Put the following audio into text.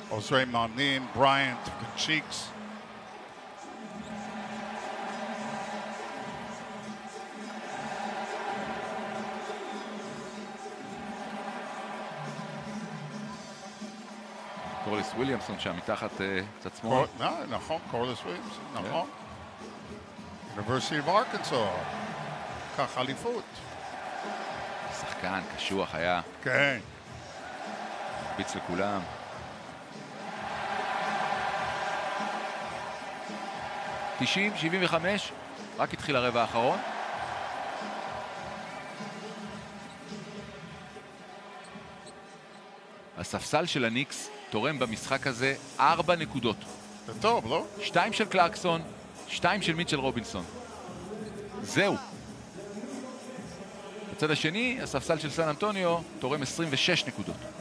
עוזרי מאמנים, בריינט וצ'יקס. קורליס וויליאמסון שם מתחת קצת שמאל. נכון, קורליס וויליאמסון, נכון. University of Arkansas, כך אליפות. שחקן קשוח היה. כן. ביץ לכולם. .75, רק התחיל הרבע האחרון. הספסל של הניקס תורם במשחק הזה 4 נקודות. זה טוב, לא? 2 של קלרקסון, 2 של מיטשל רובינסון. זהו. בצד השני, הספסל של סן אנטוניו תורם 26 נקודות.